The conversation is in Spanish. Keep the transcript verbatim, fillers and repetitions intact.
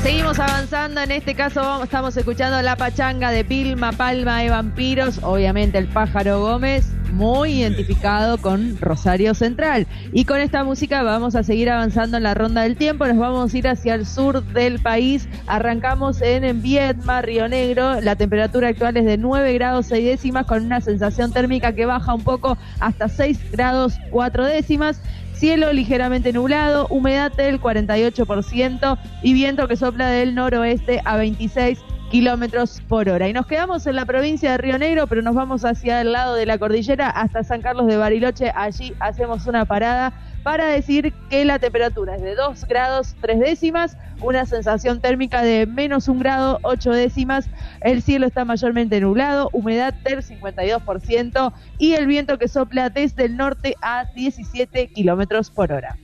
Seguimos avanzando, en este caso vamos, estamos escuchando La Pachanga de Vilma Palma de Vampiros, obviamente el Pájaro Gómez, muy identificado con Rosario Central. Y con esta música vamos a seguir avanzando en la ronda del tiempo, nos vamos a ir hacia el sur del país, arrancamos en, en Viedma, Río Negro, la temperatura actual es de nueve grados seis décimas con una sensación térmica que baja un poco hasta seis grados cuatro décimas. Cielo ligeramente nublado, humedad del cuarenta y ocho por ciento y viento que sopla del noroeste a veintiséis kilómetros por hora. Y nos quedamos en la provincia de Río Negro, pero nos vamos hacia el lado de la cordillera hasta San Carlos de Bariloche. Allí hacemos una parada para decir que la temperatura es de dos grados tres décimas, una sensación térmica de menos un grado ocho décimas, el cielo está mayormente nublado, humedad del cincuenta y dos por ciento y el viento que sopla desde el norte a diecisiete kilómetros por hora.